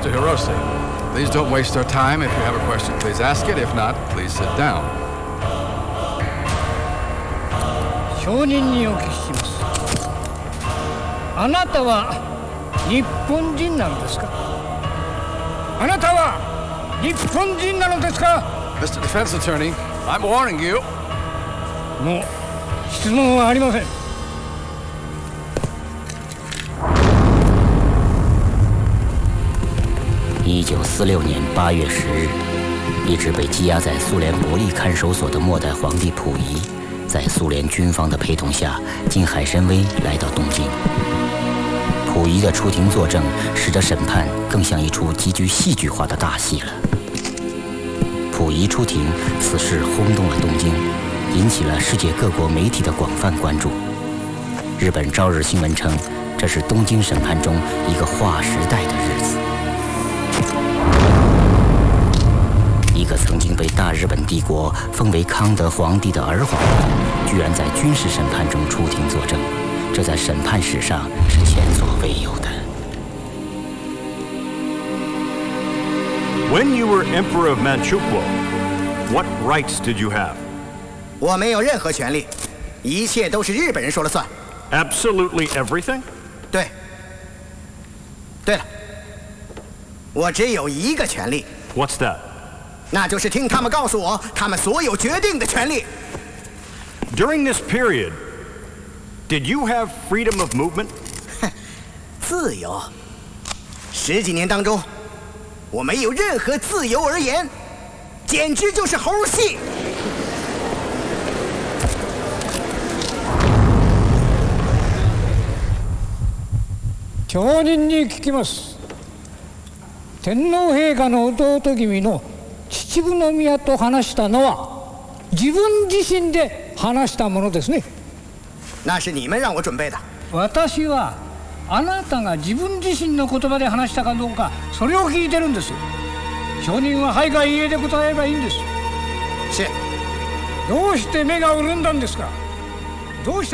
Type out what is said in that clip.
Mr. Hirose. Please don't waste our time. If you have a question, please ask it. If not, please sit down. 証人にお聞きします。あなたは日本人なのですか？あなたは日本人なのですか？ Mr. Defense Attorney, I'm warning you. もう質問はありません。 1946年8月10日，一直被羁押在苏联伯利看守所的末代皇帝溥仪，在苏联军方的陪同下，经海参崴来到东京。溥仪的出庭作证，使得审判更像一出极具戏剧化的大戏了。溥仪出庭，此事轰动了东京，引起了世界各国媒体的广泛关注。日本朝日新闻称，这是东京审判中一个划时代的日子。一个曾经被大日本帝国封为康德皇帝的儿皇帝，居然在军事审判中出庭作证，这在审判史上是前所未有的。 When you were Emperor of Manchukuo, what rights did you have? 我没有任何权利，一切都是日本人说了算。 Absolutely everything? 对。对了，我只有一个权利。 What's that? 那就是听他们告诉我他们所有决定的权利。 During this period, did you have freedom of movement? 自由。10几年当中，我没有任何自由而言，简直就是猴戏。 証人に聞きます。天皇陛下の弟君の秩父宮と話したのは自分自身で話したものですね。 那是你们让我准备的。 私はあなたが自分自身の言葉で話したかどうか、それを聞いてるんです。証人ははいかいいえで答えればいいんです。 是。 どうして目が潤んだんですか？どうして